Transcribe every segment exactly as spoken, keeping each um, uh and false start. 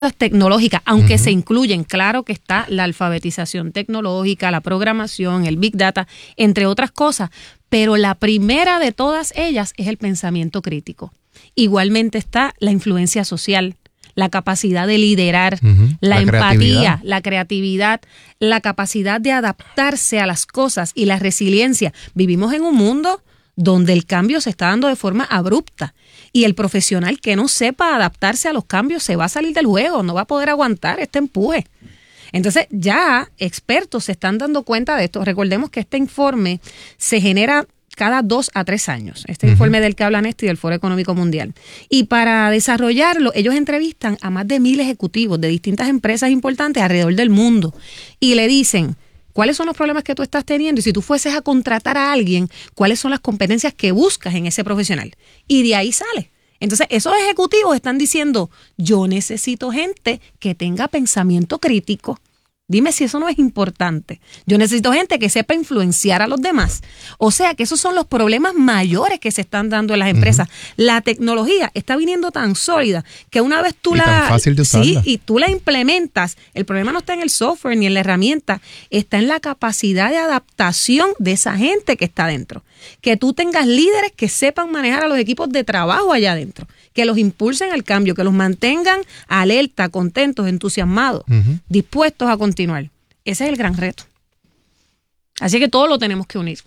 tecnológicas, aunque Uh-huh. se incluyen, claro que está la alfabetización tecnológica, la programación, el Big Data, entre otras cosas, pero la primera de todas ellas es el pensamiento crítico. Igualmente está la influencia social, la capacidad de liderar, Uh-huh. la, La empatía, creatividad. la creatividad, la capacidad de adaptarse a las cosas y la resiliencia. Vivimos en un mundo donde el cambio se está dando de forma abrupta y el profesional que no sepa adaptarse a los cambios se va a salir del juego, no va a poder aguantar este empuje. Entonces ya expertos se están dando cuenta de esto. Recordemos que este informe se genera cada dos a tres años, este uh-huh. informe del que habla Néstor y del Foro Económico Mundial. Y para desarrollarlo, ellos entrevistan a más de mil ejecutivos de distintas empresas importantes alrededor del mundo y le dicen cuáles son los problemas que tú estás teniendo y si tú fueses a contratar a alguien, cuáles son las competencias que buscas en ese profesional. Y de ahí sale. Entonces, esos ejecutivos están diciendo, yo necesito gente que tenga pensamiento crítico. Dime si eso no es importante. Yo necesito gente que sepa influenciar a los demás. O sea, que esos son los problemas mayores que se están dando en las empresas. Uh-huh. La tecnología está viniendo tan sólida que una vez tú y la... tan fácil de usarla. Sí, y tú la implementas. El problema no está en el software ni en la herramienta. Está en la capacidad de adaptación de esa gente que está dentro. Que tú tengas líderes que sepan manejar a los equipos de trabajo allá adentro. Que los impulsen al cambio, que los mantengan alerta, contentos, entusiasmados, uh-huh. dispuestos a continuar. Ese es el gran reto. Así que todo lo tenemos que unir.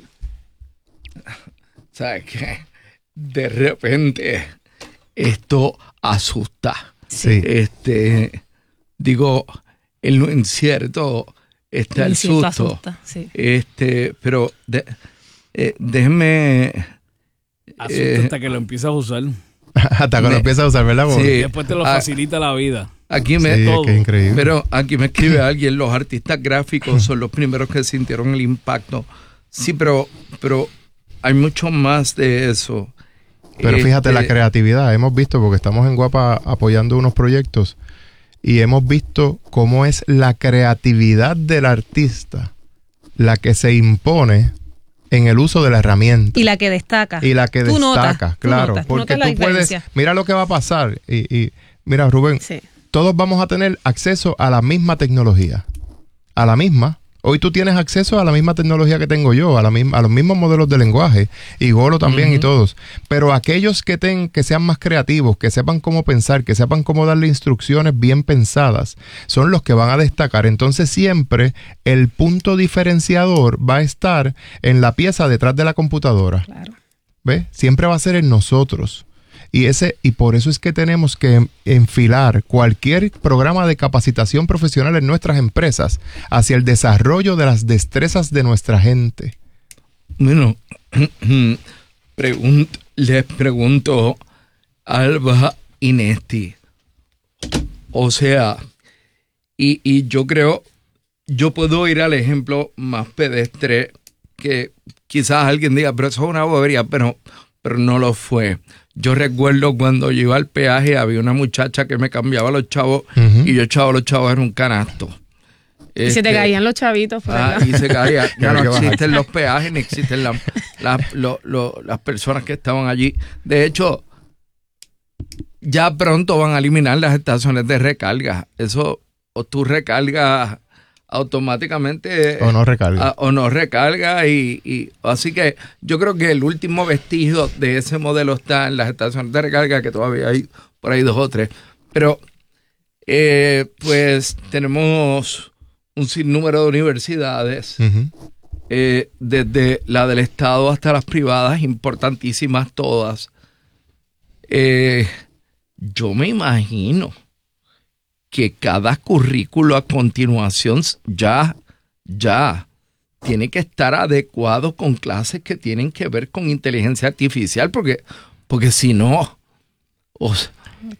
¿Sabes qué? De repente esto asusta. Sí. Este, digo, en lo incierto está el, el susto. Asusta, sí. Este, pero de, eh, déjeme... Asusta eh, hasta que lo empiezas a usar. Hasta que lo empiezas a usar, ¿verdad? Sí, y después te lo facilita a, la vida. Aquí me, sí, todo. Es increíble. Pero aquí me escribe alguien, los artistas gráficos son los primeros que sintieron el impacto. Sí, pero, pero hay mucho más de eso. Pero este, fíjate, la creatividad, hemos visto, porque estamos en Guapa apoyando unos proyectos, y hemos visto cómo es la creatividad del artista la que se impone en el uso de la herramienta. Y la que destaca. Y la que tú destaca, notas, claro. Tú notas, porque tú, notas tú puedes, mira lo que va a pasar. Y, y mira, Rubén, sí. todos vamos a tener acceso a la misma tecnología. A la misma. Hoy tú tienes acceso a la misma tecnología que tengo yo, a, la misma, a los mismos modelos de lenguaje, y Golo también uh-huh. y todos. Pero aquellos que, ten, que sean más creativos, que sepan cómo pensar, que sepan cómo darle instrucciones bien pensadas, son los que van a destacar. Entonces siempre el punto diferenciador va a estar en la pieza detrás de la computadora. Claro. ¿Ves? Siempre va a ser en nosotros. Y, ese, y por eso es que tenemos que enfilar cualquier programa de capacitación profesional en nuestras empresas hacia el desarrollo de las destrezas de nuestra gente. Bueno, pregun- les pregunto, Alba y Nesti, o sea, y, y yo creo, yo puedo ir al ejemplo más pedestre que quizás alguien diga, pero eso es una bobería, pero, pero no lo fue. Yo recuerdo cuando yo iba al peaje, había una muchacha que me cambiaba los chavos uh-huh. y yo echaba los chavos en un canasto. Y este, se te caían los chavitos. Ah, y se caían. Ya no existen los peajes, ni existen la, la, lo, lo, las personas que estaban allí. De hecho, ya pronto van a eliminar las estaciones de recarga. Eso, o tú recargas automáticamente o no recarga a, o no recarga y, y así que yo creo que el último vestigio de ese modelo está en las estaciones de recarga, que todavía hay por ahí dos o tres, pero eh, pues tenemos un sinnúmero de universidades uh-huh. eh, desde la del Estado hasta las privadas, importantísimas todas. eh, yo me imagino que cada currículo a continuación ya, ya tiene que estar adecuado con clases que tienen que ver con inteligencia artificial, porque, porque si no, o sea,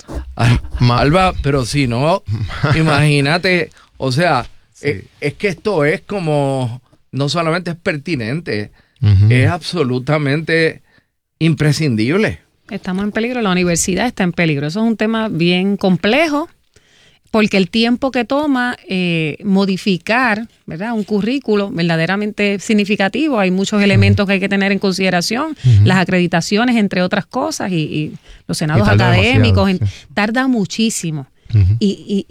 Alba, pero si no, imagínate, o sea, sí. es, es que esto es como, no solamente es pertinente, uh-huh. es absolutamente imprescindible. Estamos en peligro, la universidad está en peligro, eso es un tema bien complejo, porque el tiempo que toma eh, modificar, ¿verdad?, un currículo verdaderamente significativo, hay muchos elementos que hay que tener en consideración, uh-huh. las acreditaciones, entre otras cosas, y, y los senados y tarda académicos, en, sí. tarda muchísimo. Uh-huh. Y, y